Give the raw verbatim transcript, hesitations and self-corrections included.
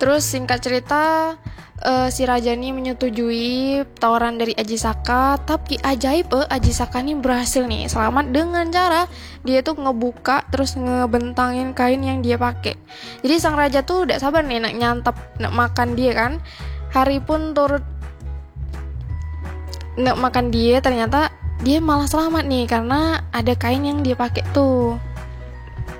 Terus singkat cerita, uh, si raja ini menyetujui tawaran dari Ajisaka, tapi ajaib eh Ajisaka ini berhasil nih selamat dengan cara dia tuh ngebuka terus ngebentangin kain yang dia pakai. Jadi sang raja tuh udah sabar nih nak nyantap, nak makan dia kan. Hari pun turut nak makan dia, ternyata dia malah selamat nih karena ada kain yang dia pakai tuh.